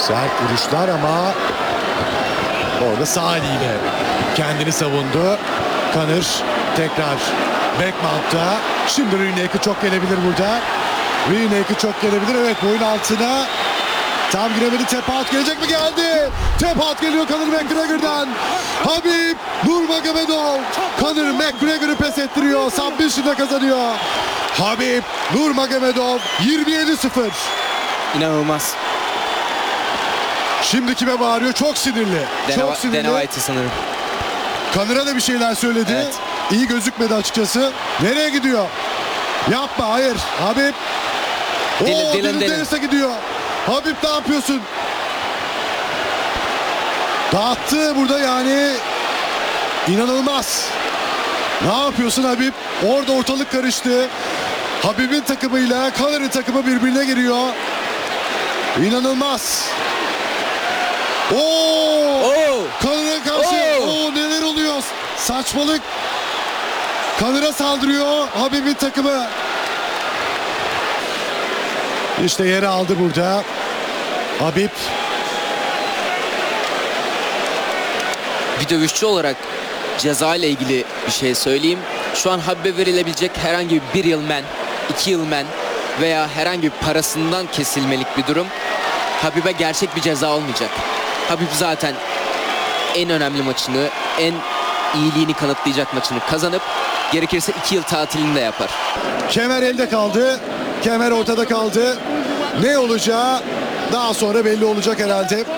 Sert vuruşlar ama orada sağ eliyle kendini savundu. Conor tekrar backmount'ta. Şimdi Rüneyk'e çok gelebilir burada. Rüneyk'e çok gelebilir. Evet, boyun altına. Tam giremedi. Tap out gelecek mi? Geldi. Tap out geliyor Conor McGregor'dan. Habib Nurmagomedov Conor McGregor'ı pes ettiriyor. Submission'da kazanıyor. Habib Nurmagomedov 27-0. İnanılmaz. Şimdi kime bağırıyor? Çok sinirli. Çok sinirli. Dana White'ı sanırım. Connor'a da bir şeyler söyledi. Evet. İyi gözükmedi açıkçası. Nereye gidiyor? Yapma, hayır. Habib. Dylan Davis'e gidiyor. Habib ne yapıyorsun? Dağıttı burada yani. İnanılmaz. Ne yapıyorsun Habib? Orada ortalık karıştı. Habib'in takımıyla Conor'ın takımı birbirine giriyor. İnanılmaz. Conor'a karşı. Neler oluyor? Saçmalık. Conor'a saldırıyor Habib'in takımı. İşte yeri aldı burada Habib. Bir dövüşçü olarak ceza ile ilgili bir şey söyleyeyim. Şu an Habib'e verilebilecek herhangi bir yıl men, 2 yıl men veya herhangi bir parasından kesilmelik bir durum Habib'e gerçek bir ceza olmayacak. Habib zaten en önemli maçını, en iyiliğini kanıtlayacak maçını kazanıp gerekirse 2 yıl tatilini de yapar. Kemer elde kaldı. Kemer ortada kaldı. Ne olacağı daha sonra belli olacak herhalde.